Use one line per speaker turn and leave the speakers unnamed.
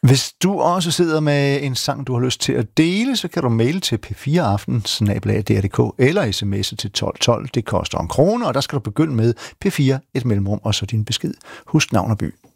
Hvis du også sidder med en sang, du har lyst til at dele, så kan du maile til p4aften@dr.dk eller sms'e til 1212. Det koster 1 krone, og der skal du begynde med P4, et mellemrum og så din besked. Husk navn og by.